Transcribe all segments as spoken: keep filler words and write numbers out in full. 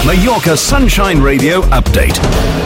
Mallorca Sunshine Radio update.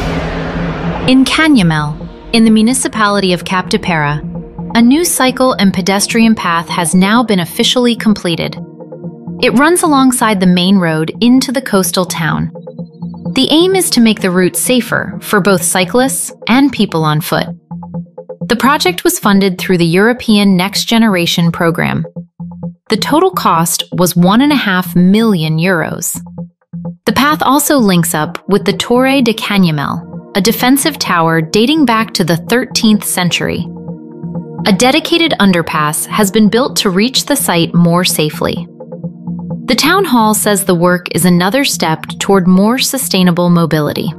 In Canyamel, in the municipality of Capdepera, a new cycle and pedestrian path has now been officially completed. It runs alongside the main road into the coastal town. The aim is to make the route safer for both cyclists and people on foot. The project was funded through the European Next Generation program. The total cost was one and a half million euros. The path also links up with the Torre de Canyamel, a defensive tower dating back to the thirteenth century. A dedicated underpass has been built to reach the site more safely. The town hall says the work is another step toward more sustainable mobility.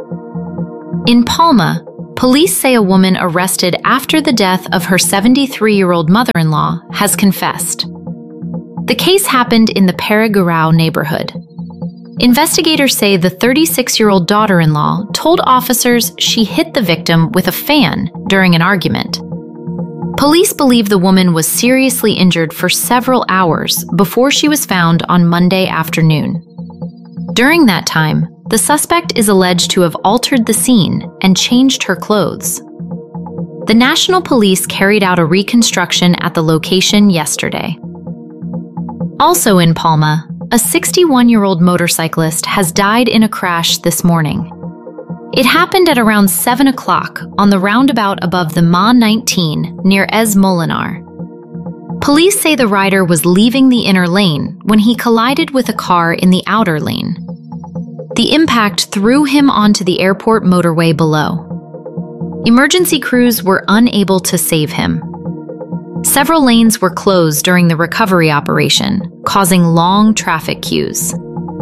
In Palma, police say a woman arrested after the death of her seventy-three-year-old mother-in-law has confessed. The case happened in the Perigurao neighborhood. Investigators say the thirty-six-year-old daughter-in-law told officers she hit the victim with a fan during an argument. Police believe the woman was seriously injured for several hours before she was found on Monday afternoon. During that time, the suspect is alleged to have altered the scene and changed her clothes. The National Police carried out a reconstruction at the location yesterday. Also in Palma, a sixty-one-year-old motorcyclist has died in a crash this morning. It happened at around seven o'clock on the roundabout above the M A nineteen near Es Molinar. Police say the rider was leaving the inner lane when he collided with a car in the outer lane. The impact threw him onto the airport motorway below. Emergency crews were unable to save him. Several lanes were closed during the recovery operation, causing long traffic queues.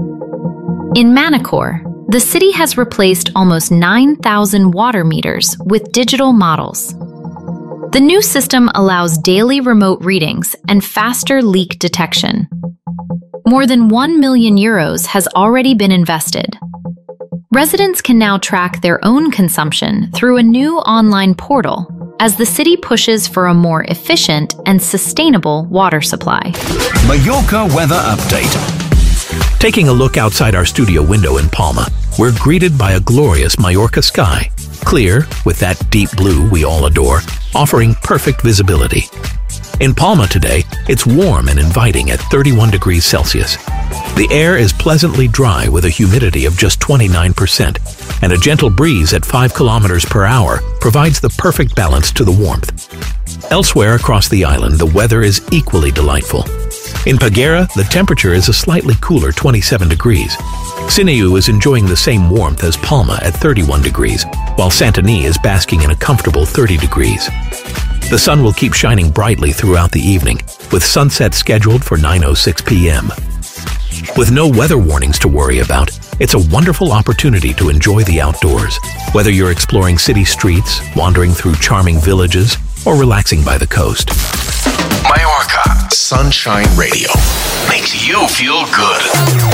In Manacor, the city has replaced almost nine thousand water meters with digital models. The new system allows daily remote readings and faster leak detection. More than one million euros has already been invested. Residents can now track their own consumption through a new online portal as the city pushes for a more efficient and sustainable water supply. Mallorca weather update. Taking a look outside our studio window in Palma, we're greeted by a glorious Mallorca sky, clear with that deep blue we all adore, offering perfect visibility. In Palma today, it's warm and inviting at thirty-one degrees Celsius. The air is pleasantly dry with a humidity of just twenty-nine percent, and a gentle breeze at five kilometers per hour provides the perfect balance to the warmth. Elsewhere across the island, the weather is equally delightful. In Peguera, the temperature is a slightly cooler twenty-seven degrees. Sineu is enjoying the same warmth as Palma at thirty-one degrees, while Santany is basking in a comfortable thirty degrees. The sun will keep shining brightly throughout the evening, with sunset scheduled for nine oh six p m With no weather warnings to worry about, it's a wonderful opportunity to enjoy the outdoors, whether you're exploring city streets, wandering through charming villages, or relaxing by the coast. Mallorca Sunshine Radio makes you feel good.